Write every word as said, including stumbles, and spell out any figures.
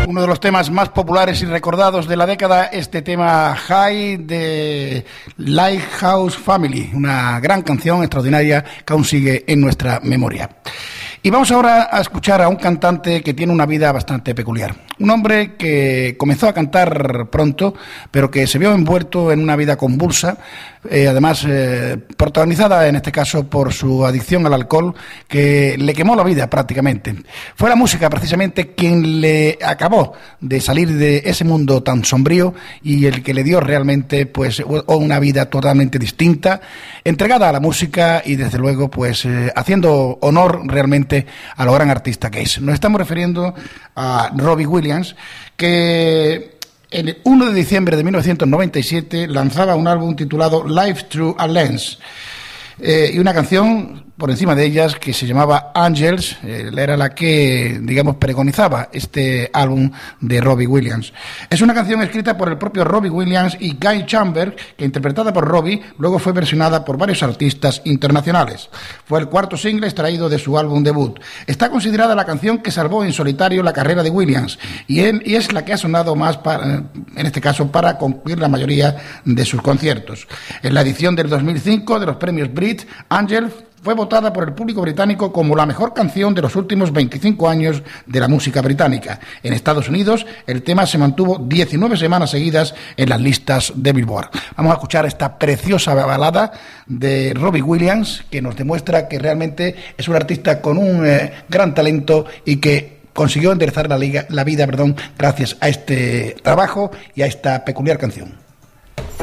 Uno de los temas más populares y recordados de la década, este tema High de Lighthouse Family, una gran canción extraordinaria que aún sigue en nuestra memoria. Y vamos ahora a escuchar a un cantante que tiene una vida bastante peculiar. Un hombre que comenzó a cantar pronto, pero que se vio envuelto en una vida convulsa, eh, además eh, protagonizada en este caso por su adicción al alcohol, que le quemó la vida prácticamente. Fue la música precisamente quien le acabó de salir de ese mundo tan sombrío y el que le dio realmente pues una vida totalmente distinta, entregada a la música y desde luego pues eh, haciendo honor realmente a lo gran artista que es. Nos estamos refiriendo a Robbie Williams, que el uno de diciembre de mil novecientos noventa y siete lanzaba un álbum titulado Life Through a Lens, eh, y una canción por encima de ellas que se llamaba Angels, eh, era la que, digamos, pregonizaba este álbum de Robbie Williams. Es una canción escrita por el propio Robbie Williams y Guy Chambers, que interpretada por Robbie, luego fue versionada por varios artistas internacionales. Fue el cuarto single extraído de su álbum debut. Está considerada la canción que salvó en solitario la carrera de Williams, y, él, y es la que ha sonado más, para, en este caso, para concluir la mayoría de sus conciertos. En la edición del dos mil cinco de los premios Brit, Angels fue votada por el público británico como la mejor canción de los últimos veinticinco años de la música británica. En Estados Unidos, el tema se mantuvo diecinueve semanas seguidas en las listas de Billboard. Vamos a escuchar esta preciosa balada de Robbie Williams, que nos demuestra que realmente es un artista con un eh, gran talento y que consiguió enderezar la, liga, la vida perdón, gracias a este trabajo y a esta peculiar canción.